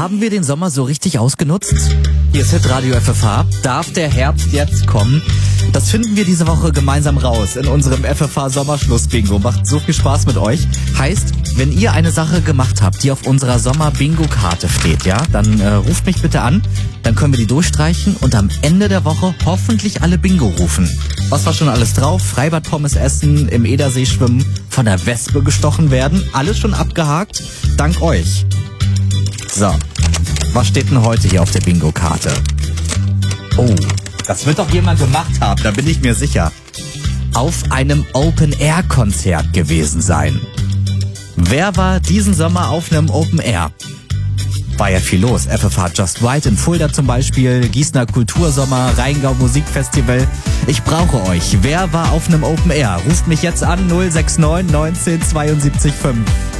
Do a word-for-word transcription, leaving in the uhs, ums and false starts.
Haben wir den Sommer so richtig ausgenutzt? Hier ist Hitradio F F H. Darf der Herbst jetzt kommen? Das finden wir diese Woche gemeinsam raus in unserem F F H Sommerschluss-Bingo. Macht so viel Spaß mit euch. Heißt, wenn ihr eine Sache gemacht habt, die auf unserer Sommer-Bingo-Karte steht, ja, dann äh, ruft mich bitte an. Dann können wir die durchstreichen und am Ende der Woche hoffentlich alle Bingo rufen. Was war schon alles drauf? Freibad-Pommes essen, im Edersee schwimmen, von der Wespe gestochen werden. Alles schon abgehakt. Dank euch. So, was steht denn heute hier auf der Bingo-Karte? Oh, das wird doch jemand gemacht haben, da bin ich mir sicher. Auf einem Open-Air-Konzert gewesen sein. Wer war diesen Sommer auf einem Open-Air? War ja viel los. F F H Just Right in Fulda zum Beispiel, Gießener Kultursommer, Rheingau Musikfestival. Ich brauche euch. Wer war auf einem Open Air? Ruft mich jetzt an null sechs neun neunzehn zweiundsiebzig fünf.